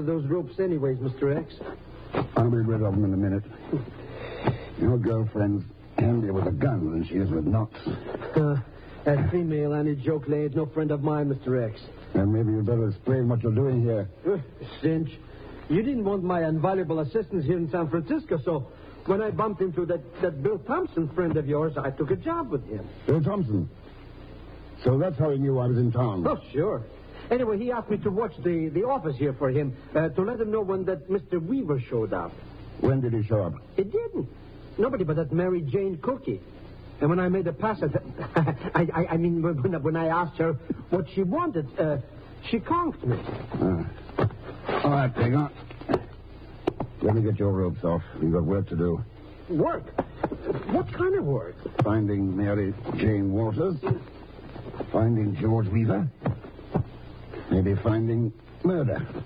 those ropes anyways, Mr. X? I'll be rid of them in a minute. Your girlfriend's handier with a gun than she is with knots. That female Annie Jokeley ain't no friend of mine, Mr. X. Then maybe you'd better explain what you're doing here. Cinch, you didn't want my invaluable assistance here in San Francisco, so when I bumped into that Bill Thompson friend of yours, I took a job with him. Bill Thompson? So that's how he knew I was in town. Oh, sure. Anyway, he asked me to watch the office here for him, to let him know when that Mr. Weaver showed up. When did he show up? It didn't. Nobody but that Mary Jane Cookie. And when I made a pass at I mean, when I asked her what she wanted, she conked me. All right, Digger. Let me get your ropes off. We've got work to do. Work? What kind of work? Finding Mary Jane Waters. Finding George Weaver. Maybe finding murder.